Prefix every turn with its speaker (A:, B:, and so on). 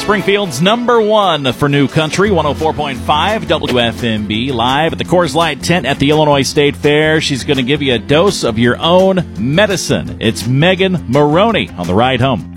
A: Springfield's number one for New Country, 104.5 WFMB, live at the Coors Light tent at the Illinois State Fair. She's going to give you a dose of your own medicine. It's Megan Maroney on the ride home.